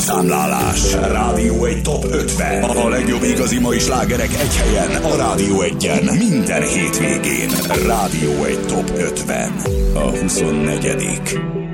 Számlálás. Rádió egy top 50. A legjobb igazi mai slágerek egy helyen. A Rádió 1-en. Minden hétvégén. Rádió egy top 50. A 24.